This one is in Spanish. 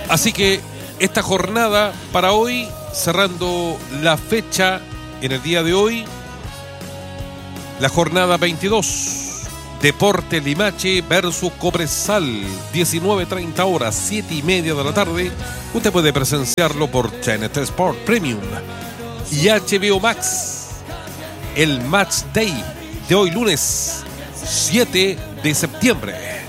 Así que esta jornada para hoy, cerrando la fecha en el día de hoy, la jornada 22. Deporte Limache versus Cobresal, 19:30 horas, 7:30 de la tarde. Usted puede presenciarlo por TNT Sport Premium y HBO Max. El Match Day de hoy lunes 7 de septiembre.